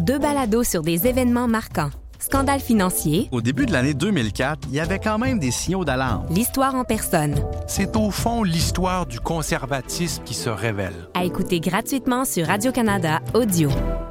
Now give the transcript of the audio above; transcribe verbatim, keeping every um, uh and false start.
Deux balados sur des événements marquants. Scandale financier. Au début de l'année deux mille quatre, il y avait quand même des signaux d'alarme. L'histoire en personne. C'est au fond l'histoire du conservatisme qui se révèle. À écouter gratuitement sur Radio-Canada Audio.